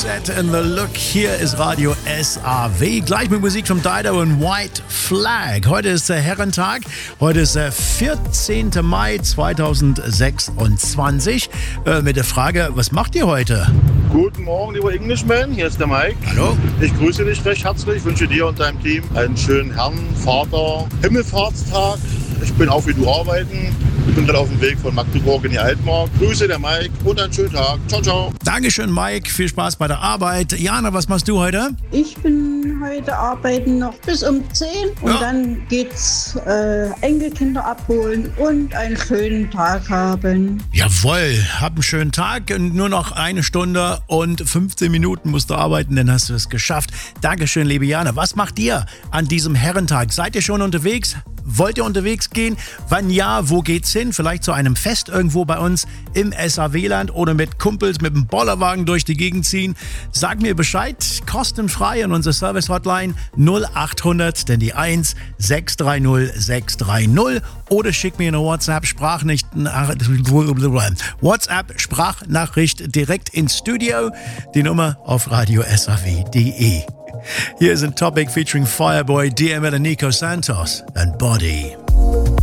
Set in the Look. Hier ist Radio SAW. Gleich mit Musik von Dido und White Flag. Heute ist der Herrentag. Heute ist der 14. Mai 2026. Mit der Frage, was macht ihr heute? Guten Morgen, lieber Englishman. Hier ist der Mike. Hallo. Ich grüße dich recht herzlich. Ich wünsche dir und deinem Team einen schönen Herrn, Vater, Himmelfahrtstag. Ich bin auch wie du arbeiten. Ich bin gerade auf dem Weg von Magdeburg in die Altmark. Grüße der Mike und einen schönen Tag. Ciao, ciao. Dankeschön, Mike. Viel Spaß bei der Arbeit. Jana, was machst du heute? Ich bin heute arbeiten noch bis um 10 und dann geht's Enkelkinder abholen und einen schönen Tag haben. Jawohl, hab einen schönen Tag und nur noch 1 Stunde und 15 Minuten musst du arbeiten, dann hast du es geschafft. Dankeschön, liebe Jana. Was macht ihr an diesem Herrentag? Seid ihr schon unterwegs? Wollt ihr unterwegs gehen? Wann ja, wo geht's hin? Vielleicht zu einem Fest irgendwo bei uns im SAW-Land oder mit Kumpels mit dem Bollerwagen durch die Gegend ziehen? Sag mir Bescheid, kostenfrei an unsere Service-Hotline 0800, denn die 1 630 630 oder schick mir eine WhatsApp-Sprachnachricht direkt ins Studio. Die Nummer auf radiosaw.de. Hier ist ein Topic featuring Fireboy, DML und Nico Santos and Body.